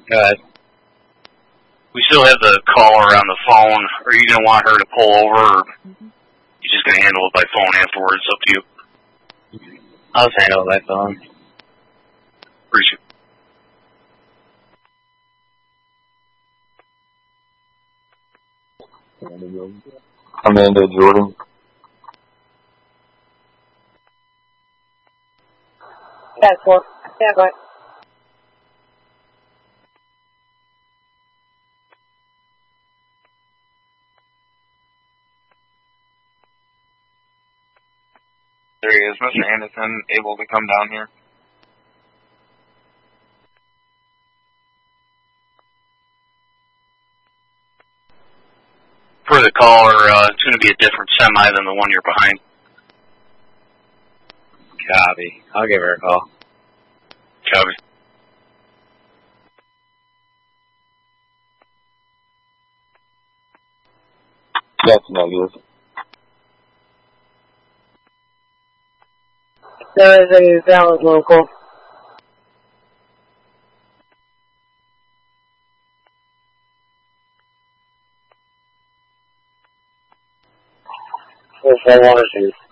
Go ahead. We still have the caller on the phone. Are you going to want her to pull over, or you just going to handle it by phone afterwards? Up to you. I'll just handle it by phone. Appreciate it. Amanda Jordan. That's cool. Yeah, go ahead. There he is, Mr. Anderson, able to come down here? For the caller, it's going to be a different semi than the one you're behind. Copy. I'll give her a call. Copy. That's negative. There is a valid local. Yes, I want to.